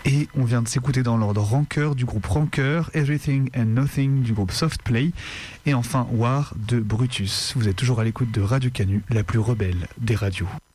Et on vient de s'écouter dans l'ordre Rancœur du groupe Rancœur, Everything and Nothing du groupe Softplay et enfin War de Brutus. Vous êtes toujours à l'écoute de Radio Canu, la plus rebelle des radios.